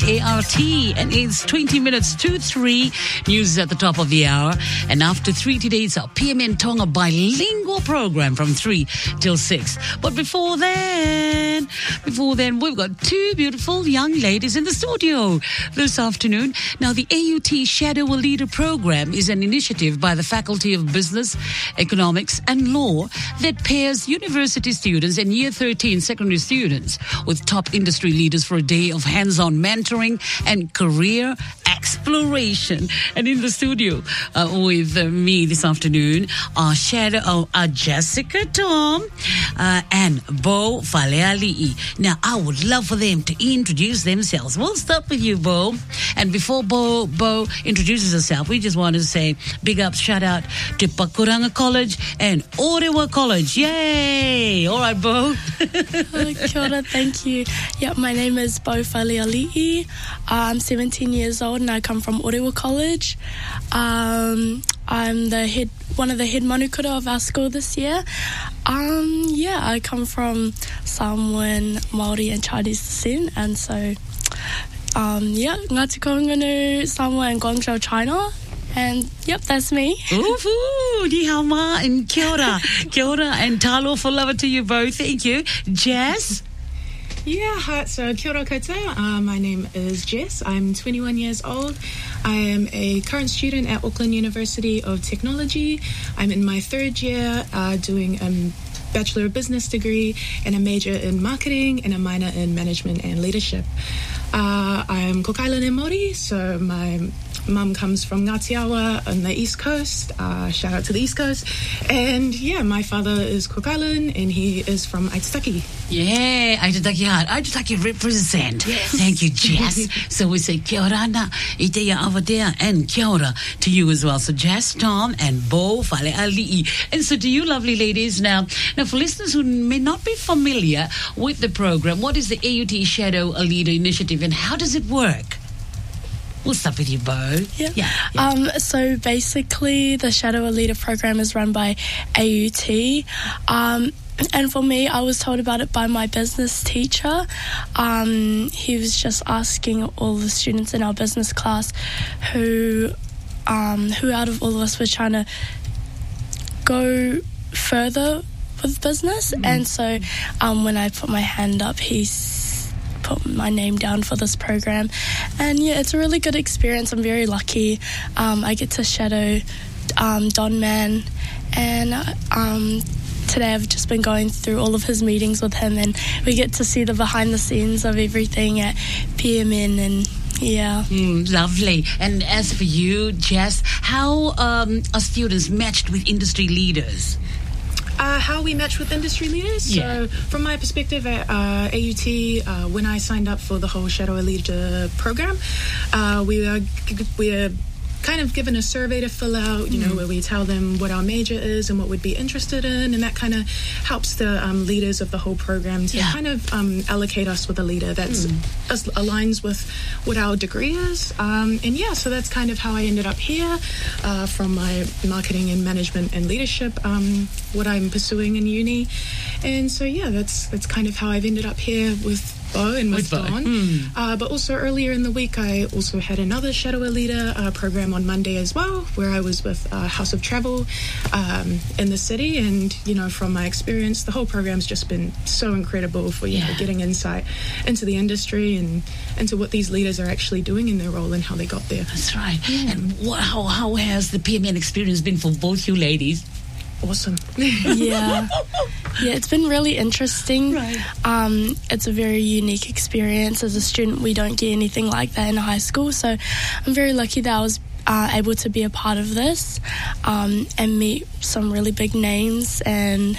ART, and it's 20 minutes to 3. News at the top of the hour. And after 3 today's PMN Tonga bilingual program from 3 till 6. But before then, we've got 2 beautiful young ladies in the studio this afternoon. Now, the AUT Shadow a Leader program is an initiative by the Faculty of Business, Economics and Law that pairs university students and Year 13 secondary students with top industry leaders for a day of hands-on mentoring and career exploration. And in the studio with me this afternoon are Jessica Tom and Bo Faleali'i. Now, I would love for them to introduce themselves. We'll start with you, Bo. And before Bo introduces herself, we just want to say big up, shout out to Pakuranga College and Orewa College. Yay! All right, Bo. Kia ora, thank you. Yeah, my name is Bo Faleali'i. I'm 17 years old and I come from Orewa College. I'm one of the head manukura of our school this year. I come from Samoan, Māori and Chinese descent, and so Ngāti Kahungunu, Samoa and Guangzhou, China. And yep, that's me. Ooh, ni hao ma and kia ora. Kia ora and talo for love to you both. Thank you. Jess? Yeah, hi. So kia ora koutou. My name is Jess. I'm 21 years old. I am a current student at Auckland University of Technology. I'm in my 3rd year doing a Bachelor of Business degree and a major in marketing and a minor in management and leadership. I'm Kokailan and Māori, so my mum comes from Ngāti Awa on the East Coast. Shout out to the East Coast. And yeah, my father is Kokailan and he is from Aitutaki. Yeah, Aitutaki represent. Yes. Thank you, Jess. So we say kia ora na, iteia avadea, and kia ora to you as well. So Jess, Tom, and Bo Faleali'i. And so to you lovely ladies now for listeners who may not be familiar with the program, what is the AUT Shadow a Leader initiative and how does it work? We'll start with you, Bo. Yeah. So basically, the Shadow a Leader program is run by AUT. And for me, I was told about it by my business teacher. He was just asking all the students in our business class who out of all of us were trying to go further with business. And so when I put my hand up, he put my name down for this program. And yeah, it's a really good experience. I'm very lucky. I get to shadow Don Man, and today I've just been going through all of his meetings with him, and we get to see the behind the scenes of everything at PMN. And yeah. Lovely. And as for you, Jess, how are students matched with industry leaders? How we match with industry leaders. Yeah. So from my perspective at AUT, when I signed up for the whole Shadow a Leader program, we are kind of given a survey to fill out, where we tell them what our major is and what we'd be interested in, and that kind of helps the leaders of the whole program to kind of allocate us with a leader that aligns with what our degree is. So that's kind of how I ended up here from my marketing and management and leadership, what I'm pursuing in uni. And so, that's kind of how I've ended up here with Bo and with Dawn. But also earlier in the week, I also had another Shadow a Leader program on Monday as well, where I was with House of Travel in the city. And, from my experience, the whole program's just been so incredible for, getting insight into the industry and into what these leaders are actually doing in their role and how they got there. That's right. And how has the PMN experience been for both you ladies? Awesome. Yeah, it's been really interesting. Right. It's a very unique experience. As a student, we don't get anything like that in high school, so I'm very lucky that I was able to be a part of this and meet some really big names and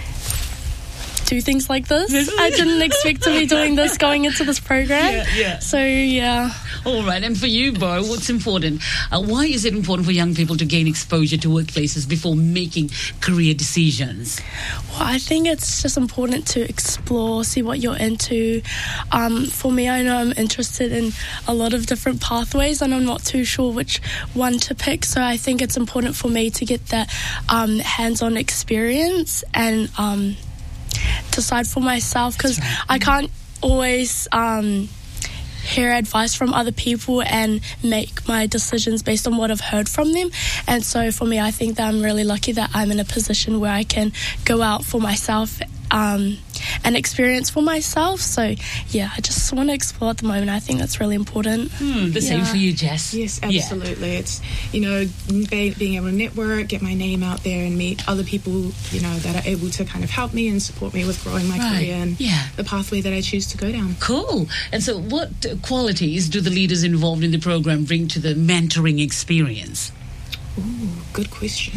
do things like this. I didn't expect to be doing this going into this program. So, yeah. All right. And for you, Bo, what's important? Why is it important for young people to gain exposure to workplaces before making career decisions? Well, I think it's just important to explore, see what you're into. For me, I know I'm interested in a lot of different pathways and I'm not too sure which one to pick. So I think it's important for me to get that hands-on experience and decide for myself, because I can't always hear advice from other people and make my decisions based on what I've heard from them. And so for me, I think that I'm really lucky that I'm in a position where I can go out for myself and experience for myself. So yeah, I just want to explore at the moment. I think that's really important. The same for you, Jess. Yes, absolutely. It's, being able to network, get my name out there and meet other people, that are able to kind of help me and support me with growing my career and the pathway that I choose to go down. Cool. And so what qualities do the leaders involved in the program bring to the mentoring experience? Ooh, good question.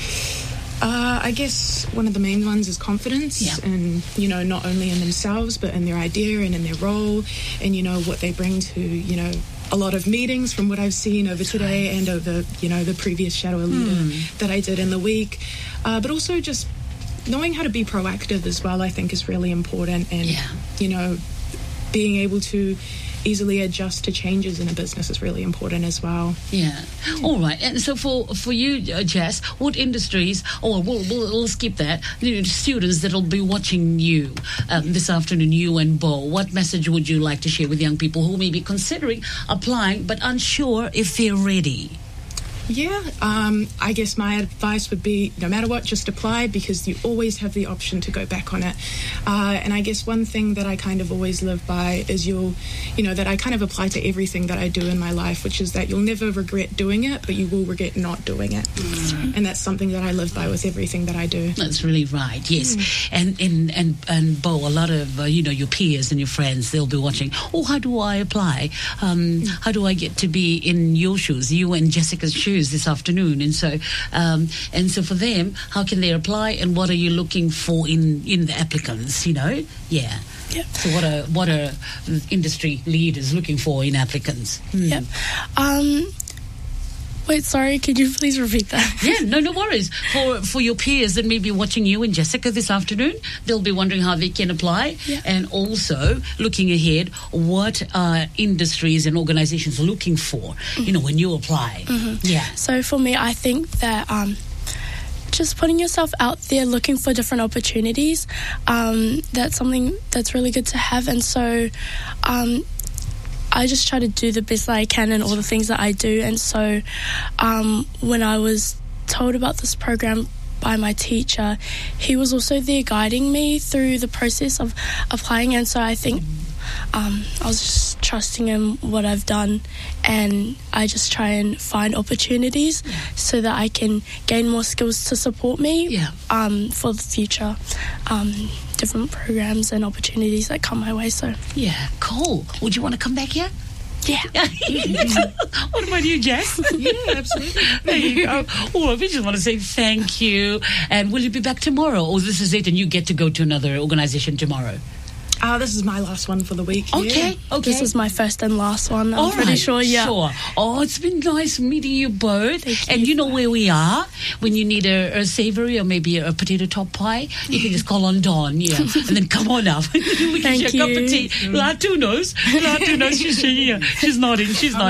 I guess one of the main ones is confidence and, not only in themselves, but in their idea and in their role and, what they bring to, a lot of meetings from what I've seen over today and over, the previous Shadow Leader that I did in the week. But also just knowing how to be proactive as well, I think is really important and, being able to easily adjust to changes in a business is really important as well. Yeah. All right. And so for you, Jess, what industries, or we'll skip that, students that'll be watching you this afternoon, you and Bo, what message would you like to share with young people who may be considering applying but unsure if they're ready? Yeah, I guess my advice would be no matter what, just apply because you always have the option to go back on it. And I guess one thing that I kind of always live by is that I kind of apply to everything that I do in my life, which is that you'll never regret doing it, but you will regret not doing it. And that's something that I live by with everything that I do. That's really right, yes. And Bo, a lot of, your peers and your friends, they'll be watching, how do I apply? How do I get to be in your shoes, you and Jessica's shoes this afternoon? And so for them, how can they apply and what are you looking for in the applicants, Yep. So what are industry leaders looking for in applicants? Yep. Wait, sorry, could you please repeat that? Yeah, no worries. For your peers that may be watching you and Jessica this afternoon, they'll be wondering how they can apply and also looking ahead, what are industries and organizations looking for, when you apply? Yeah. So for me, I think that just putting yourself out there, looking for different opportunities, that's something that's really good to have. And so I just try to do the best that I can in all the things that I do. And so when I was told about this program by my teacher, he was also there guiding me through the process of applying. And so I think I was just trusting in what I've done, and I just try and find opportunities so that I can gain more skills to support me for the future. Different programs and opportunities that come my way. So yeah, cool. Would you want to come back here? Yeah. What about you, Jess? Yeah, absolutely. There you go. Well, we just want to say thank you. And will you be back tomorrow, or this is it and you get to go to another organization tomorrow? This is my last one for the week. Okay. This is my first and last one. I'm pretty sure, Sure. Oh, it's been nice meeting you both. Thank and you. you know where we are. When you need a savory or maybe a potato top pie, you can just call on Dawn, and then come on up. We can share a cup of tea. Latu knows. She's here. She's nodding.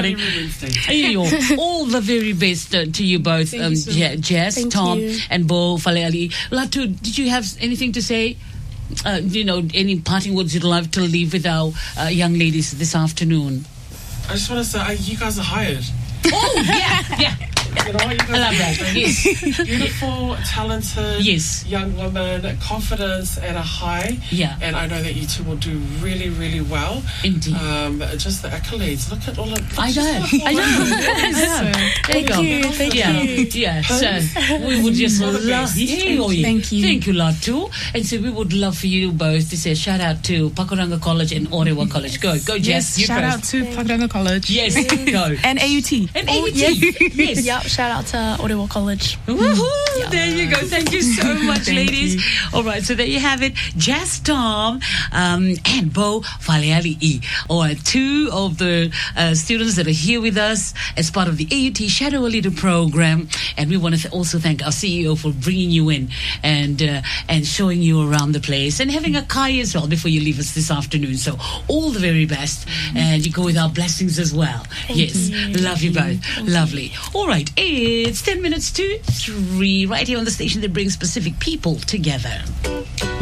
All the very best to you both, Jess, Thank Tom, you. and Bo Faleali. Latu, did you have anything to say? Any parting words you'd love to leave with our young ladies this afternoon? I just want to say, you guys are hired. Oh, yeah. You know, you guys I love that. Yes. Beautiful, talented, young women, confidence at a high. Yeah. And I know that you two will do really, really well. Indeed. Just the accolades. Look at all of I know. There you go. Thank you. Yeah. So we would just All the love. best. Thank you. Thank you, Latu. And so we would love for you both to say shout out to Pakuranga College and Orewa College. Go, Jess. Yes, You shout first. out to Pakuranga College. Yes, go. And AUT. And AUT. Yes. Yep, shout out to Orewa College. Woohoo! There you go. Thank you so much, ladies. All right, so there you have it. Jess, Tom, and Bo Faleali. All right, two of the students that are here with us as part of the AUT Shadow Leader program. And we want to also thank our CEO for bringing you in and showing you around the place and having a kai as well before you leave us this afternoon. So all the very best. And you go with our blessings as well. Thank you. Love you both. Lovely. All right, it's 10 minutes to 3 right here on the station that brings Pacific people together.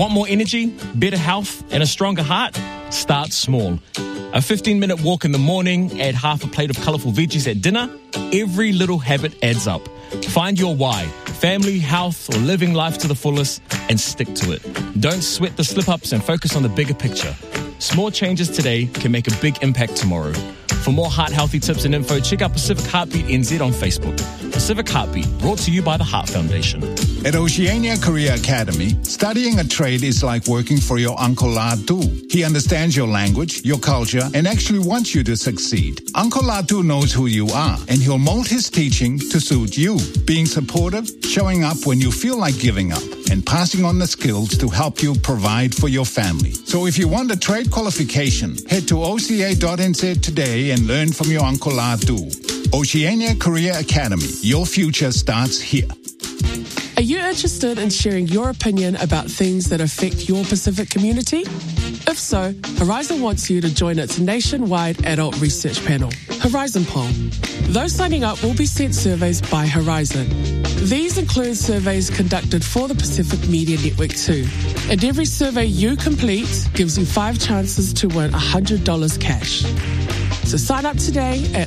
Want more energy, better health, and a stronger heart? Start small. A 15-minute walk in the morning, add half a plate of colourful veggies at dinner. Every little habit adds up. Find your why, family, health, or living life to the fullest, and stick to it. Don't sweat the slip-ups and focus on the bigger picture. Small changes today can make a big impact tomorrow. For more heart-healthy tips and info, check out Pacific Heartbeat NZ on Facebook. Pacific Heartbeat, brought to you by the Heart Foundation. At Oceania Career Academy, studying a trade is like working for your Uncle Latu. He understands your language, your culture, and actually wants you to succeed. Uncle Latu knows who you are, and he'll mold his teaching to suit you, being supportive, showing up when you feel like giving up, and passing on the skills to help you provide for your family. So if you want a trade qualification, head to oca.nz today and learn from your Uncle Latu. Oceania Career Academy. Your future starts here. Are you interested in sharing your opinion about things that affect your Pacific community? If so, Horizon wants you to join its nationwide adult research panel, Horizon Poll. Those signing up will be sent surveys by Horizon. These include surveys conducted for the Pacific Media Network too. And every survey you complete gives you 5 chances to win $100 cash. So sign up today at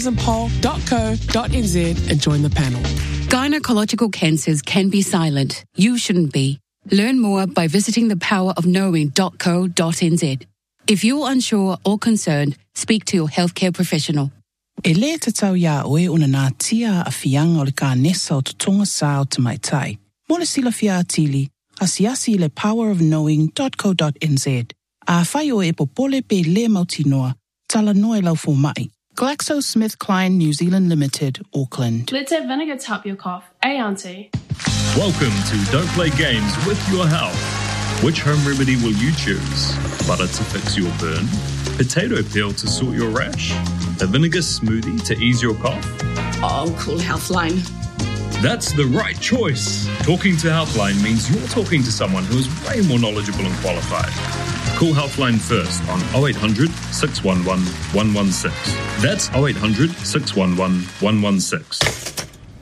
horizonpoll.co.nz and join the panel. Gynecological cancers can be silent. You shouldn't be. Learn more by visiting thepowerofknowing.co.nz. If you're unsure or concerned, speak to your healthcare professional. E le te tau ia oe una nā tia a whianga o le ka nesa o tutonga sa o te maitai. Mo le sila fia atili, asiasi le powerofknowing.co.nz. A whai o e popole pe le mautinoa, tala noe lau fo mai. GlaxoSmithKline New Zealand Limited, Auckland. Let's have vinegar to help your cough. Auntie. Welcome to Don't Play Games with Your Health. Which home remedy will you choose? Butter to fix your burn? Potato peel to sort your rash? A vinegar smoothie to ease your cough? Oh, Cool Healthline. That's the right choice. Talking to Healthline means you're talking to someone who is way more knowledgeable and qualified. Call Healthline first on 0800 611 116. That's 0800 611 116.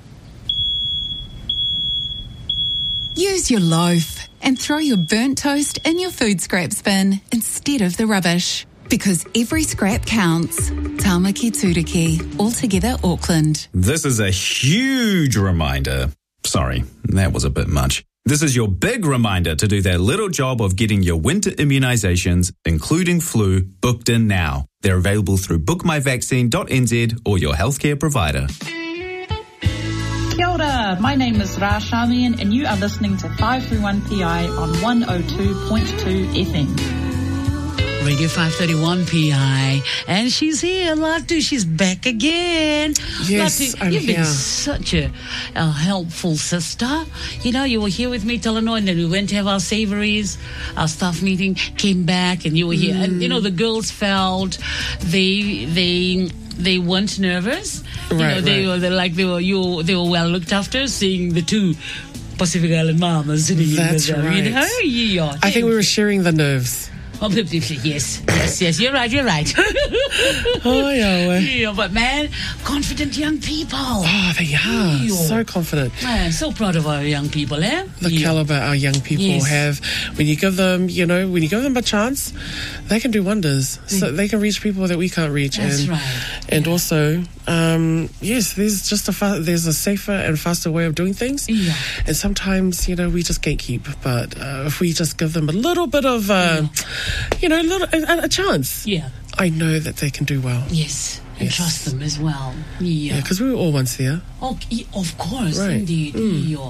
Use your loaf and throw your burnt toast in your food scraps bin instead of the rubbish. Because every scrap counts. Tāmaki Turiki, Altogether Auckland. This is a huge reminder. Sorry, that was a bit much. This is your big reminder to do that little job of getting your winter immunisations, including flu, booked in now. They're available through bookmyvaccine.nz or your healthcare provider. Kia ora, my name is Ra Shamian and you are listening to 531PI on 102.2 FM. Radio 531 PI, and she's here, Latu. She's back again. Yes, Latu, I'm you've here. been such a helpful sister. You know, you were here with me, Talanoa, and then we went to have our savouries, our staff meeting, came back, and you were here. And, you know, the girls felt they weren't nervous. You know, they were well looked after, seeing the two Pacific Island mamas sitting in That's the right. I think we were sharing the nerves. Oh, yes, you're right. Oh, yeah, but man, confident young people. Oh, they are. So confident. Man, so proud of our young people, eh? The caliber our young people have. When you give them, a chance, they can do wonders. So they can reach people that we can't reach. That's right. And also, there's just there's a safer and faster way of doing things. Yeah. And sometimes, we just gatekeep. But if we just give them a little bit of, a chance. Yeah. I know that they can do well. Yes. And trust them as well. Yeah, because we were all once there. Oh, of course, right. Indeed. Anywho.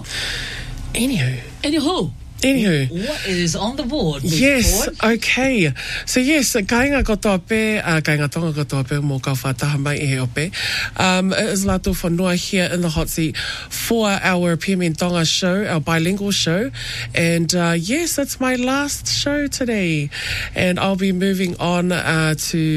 What is on the board? Yes, okay. So yes, kainga kotoa pe, kainga tonga kotoa pe, mō kau whātaha mai e he ope. It is Latu Whanua here in the hot seat for our PMN Tonga show, our bilingual show. And yes, it's my last show today. And I'll be moving on to